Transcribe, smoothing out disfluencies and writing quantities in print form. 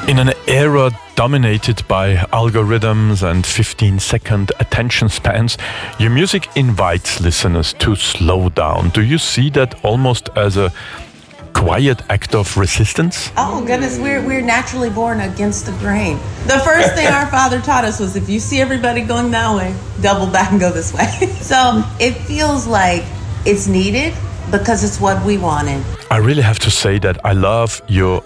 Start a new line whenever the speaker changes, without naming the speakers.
In an era dominated by algorithms and 15-second attention spans, your music invites listeners to slow down. Do you see that almost as a quiet act of resistance?
Oh goodness, we're naturally born against the grain. The first thing our father taught us was if you see everybody going that way, double back and go this way. So it feels like it's needed because it's what we wanted.
I really have to say that I love your